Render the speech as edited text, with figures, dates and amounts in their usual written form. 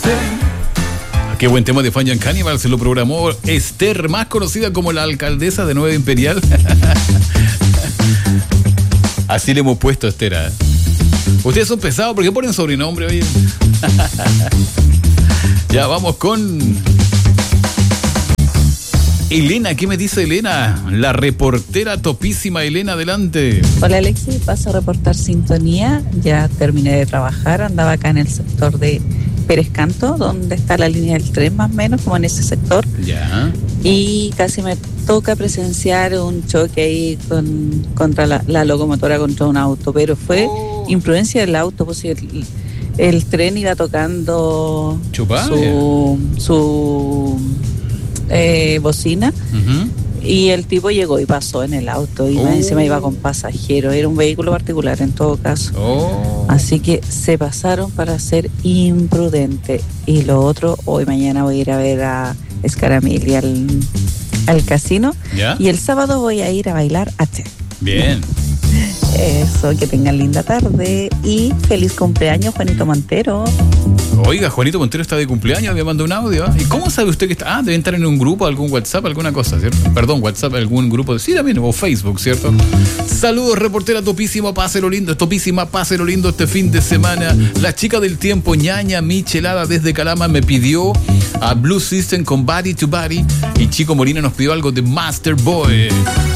Qué buen tema de Fun Young Cannibal, se lo programó Esther, más conocida como la alcaldesa de Nueva Imperial. Así le hemos puesto a Esther. Ustedes son pesados, ¿por qué ponen sobrenombre hoy? Ya vamos con Elena. ¿Qué me dice Elena? La reportera topísima Elena, adelante. Hola Alexis, paso a reportar sintonía. Ya terminé de trabajar, andaba acá en el sector de Pérez Canto, donde está la línea del tren, más o menos, como en ese sector. Ya. Y casi me toca presenciar un choque ahí contra la locomotora contra un auto, pero fue imprudencia del auto, pues el tren iba tocando su bocina. Uh-huh. Y el tipo llegó y pasó en el auto y encima iba con pasajeros. Era un vehículo particular en todo caso. Así que se pasaron para ser imprudente. Y lo otro, hoy mañana voy a ir a ver a Scaramilli al casino. ¿Ya? Y el sábado voy a ir a bailar H. Bien. Eso, que tengan linda tarde y feliz cumpleaños, Juanito Montero. Oiga, Juanito Montero está de cumpleaños, me mandó un audio. ¿Y cómo sabe usted que está? Debe estar en un grupo, algún WhatsApp, alguna cosa, ¿cierto? Perdón, WhatsApp, algún grupo. Sí, también, o Facebook, ¿cierto? Saludos, reportera topísima, páselo lindo, topísima, páselo lindo este fin de semana. La chica del tiempo, ñaña Michelada desde Calama, me pidió a Blue System con Body to Body y Chico Molina nos pidió algo de Master Boy.